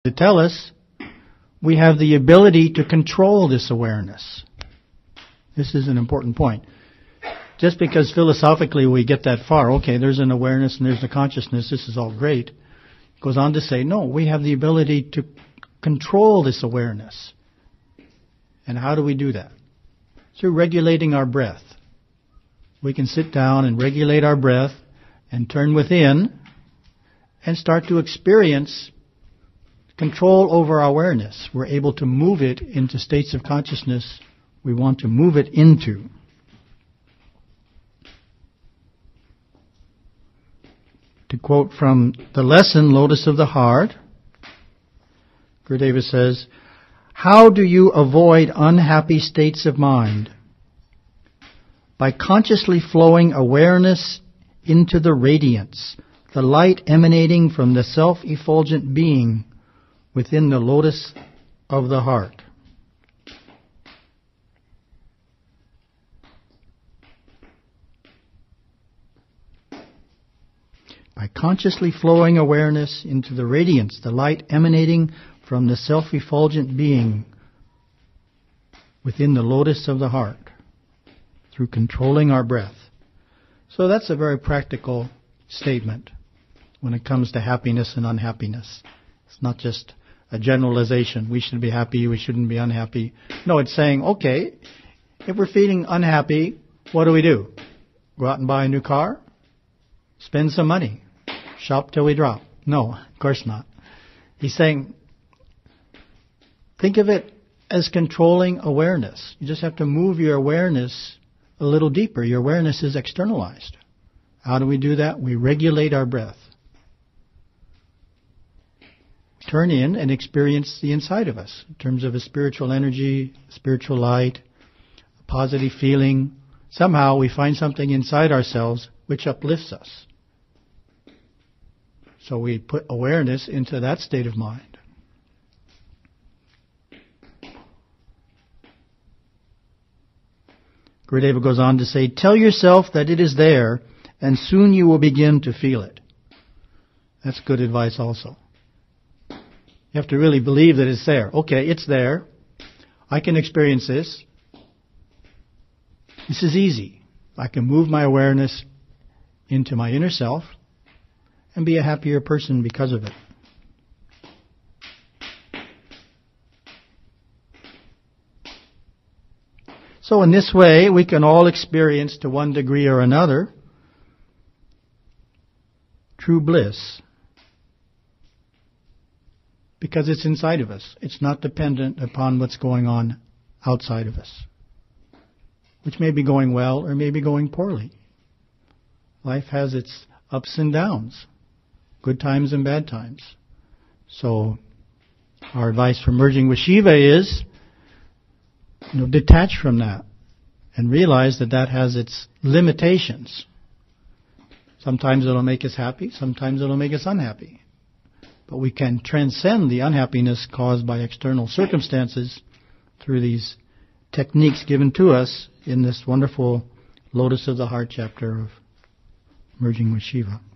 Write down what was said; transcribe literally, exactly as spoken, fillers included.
to tell us we have the ability to control this awareness. This is an important point. Just because philosophically we get that far, okay, there's an awareness and there's a consciousness, this is all great. It goes on to say, no, we have the ability to control this awareness. And how do we do that? Through regulating our breath. We can sit down and regulate our breath and turn within and start to experience control over our awareness. We're able to move it into states of consciousness we want to move it into. To quote from the lesson, Lotus of the Heart, Gurudeva says, "How do you avoid unhappy states of mind? By consciously flowing awareness into the radiance, the light emanating from the self-effulgent being within the lotus of the heart." By consciously flowing awareness into the radiance, the light emanating from the self-effulgent being within the lotus of the heart, through controlling our breath. So that's a very practical statement when it comes to happiness and unhappiness. It's not just a generalization. We should be happy, we shouldn't be unhappy. No, it's saying, okay, if we're feeling unhappy, what do we do? Go out and buy a new car? Spend some money? Shop till we drop? No, of course not. He's saying, think of it as controlling awareness. You just have to move your awareness a little deeper. Your awareness is externalized. How do we do that? We regulate our breath. Turn in and experience the inside of us in terms of a spiritual energy, spiritual light, a positive feeling. Somehow we find something inside ourselves which uplifts us. So we put awareness into that state of mind. Gurudeva goes on to say, tell yourself that it is there, and soon you will begin to feel it. That's good advice also. You have to really believe that it's there. Okay, it's there. I can experience this. This is easy. I can move my awareness into my inner self and be a happier person because of it. So in this way, we can all experience to one degree or another true bliss. Because it's inside of us. It's not dependent upon what's going on outside of us, which may be going well or may be going poorly. Life has its ups and downs, good times and bad times. So our advice for merging with Shiva is, you know, detach from that and realize that that has its limitations. Sometimes it'll make us happy, sometimes it'll make us unhappy. But we can transcend the unhappiness caused by external circumstances through these techniques given to us in this wonderful Lotus of the Heart chapter of Merging with Shiva.